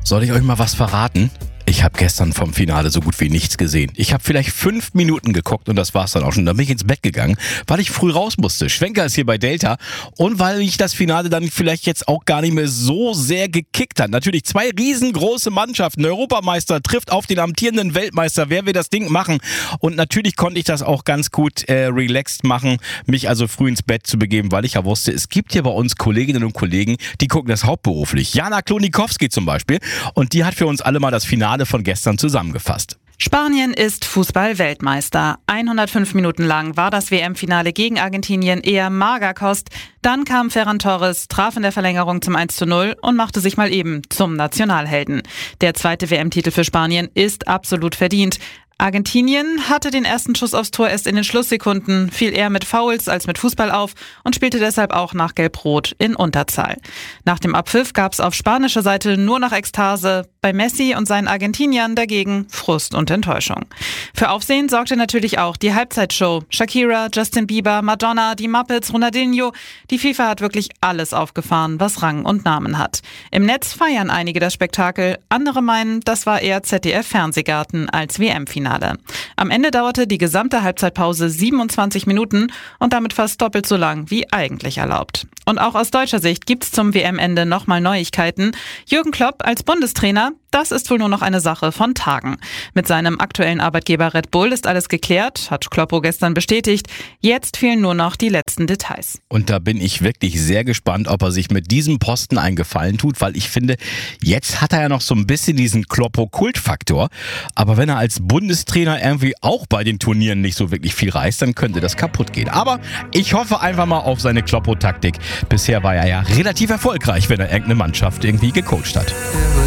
Soll ich euch mal was verraten? Ich habe gestern vom Finale so gut wie nichts gesehen. Ich habe vielleicht 5 Minuten geguckt und das war's dann auch schon. Dann bin ich ins Bett gegangen, weil ich früh raus musste. Schwenker ist hier bei Delta und weil mich das Finale dann vielleicht jetzt auch gar nicht mehr so sehr gekickt hat. Natürlich 2 riesengroße Mannschaften. Der Europameister trifft auf den amtierenden Weltmeister. Wer will das Ding machen? Und natürlich konnte ich das auch ganz gut relaxed machen, mich also früh ins Bett zu begeben, weil ich ja wusste, es gibt hier bei uns Kolleginnen und Kollegen, die gucken das hauptberuflich. Jana Klonikowski zum Beispiel. Und die hat für uns alle mal das Finale von gestern zusammengefasst. Spanien ist Fußball-Weltmeister. 105 Minuten lang war das WM-Finale gegen Argentinien eher Magerkost. Dann kam Ferran Torres, traf in der Verlängerung zum 1:0 und machte sich mal eben zum Nationalhelden. Der zweite WM-Titel für Spanien ist absolut verdient. Argentinien hatte den ersten Schuss aufs Tor erst in den Schlusssekunden, fiel eher mit Fouls als mit Fußball auf und spielte deshalb auch nach Gelb-Rot in Unterzahl. Nach dem Abpfiff gab es auf spanischer Seite nur noch Ekstase, bei Messi und seinen Argentiniern dagegen Frust und Enttäuschung. Für Aufsehen sorgte natürlich auch die Halbzeitshow. Shakira, Justin Bieber, Madonna, die Muppets, Ronaldinho. Die FIFA hat wirklich alles aufgefahren, was Rang und Namen hat. Im Netz feiern einige das Spektakel, andere meinen, das war eher ZDF-Fernsehgarten als WM-Finale. Am Ende dauerte die gesamte Halbzeitpause 27 Minuten und damit fast doppelt so lang wie eigentlich erlaubt. Und auch aus deutscher Sicht gibt's zum WM-Ende nochmal Neuigkeiten. Jürgen Klopp als Bundestrainer, das ist wohl nur noch eine Sache von Tagen. Mit seinem aktuellen Arbeitgeber Red Bull ist alles geklärt, hat Kloppo gestern bestätigt. Jetzt fehlen nur noch die letzten Details. Und da bin ich wirklich sehr gespannt, ob er sich mit diesem Posten einen Gefallen tut, weil ich finde, jetzt hat er ja noch so ein bisschen diesen Kloppo-Kultfaktor. Aber wenn er als Bundestrainer irgendwie auch bei den Turnieren nicht so wirklich viel reißt, dann könnte das kaputt gehen. Aber ich hoffe einfach mal auf seine Kloppo-Taktik. Bisher war er ja relativ erfolgreich, wenn er irgendeine Mannschaft irgendwie gecoacht hat.